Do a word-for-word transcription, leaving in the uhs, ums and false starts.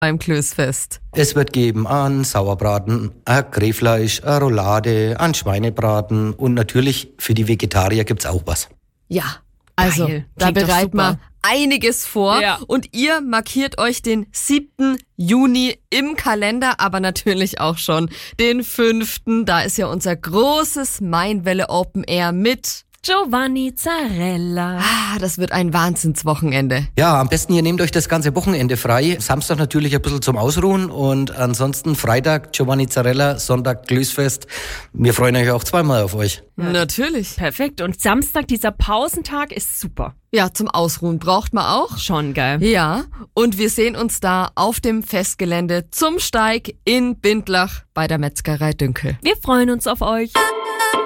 beim Klößfest? Es wird geben an Sauerbraten, ein Rehfleisch, eine Roulade, an Schweinebraten und natürlich für die Vegetarier gibt's auch was. Ja, also Geil. da Klingt doch bereitet super. man einiges vor Ja. und ihr markiert euch den siebten Juni im Kalender, aber natürlich auch schon den fünften Da ist ja unser großes Mainwelle Open Air mit... Giovanni Zarella. Ah, das wird ein Wahnsinnswochenende. Ja, am besten ihr nehmt euch das ganze Wochenende frei. Samstag natürlich ein bisschen zum Ausruhen und ansonsten Freitag Giovanni Zarella, Sonntag Klößfest. Wir freuen euch auch zweimal auf euch. Natürlich. Perfekt. Und Samstag, dieser Pausentag, ist super. Ja, zum Ausruhen braucht man auch. Schon geil. Ja, und wir sehen uns da auf dem Festgelände zum Steig in Bindlach bei der Metzgerei Dünkel. Wir freuen uns auf euch.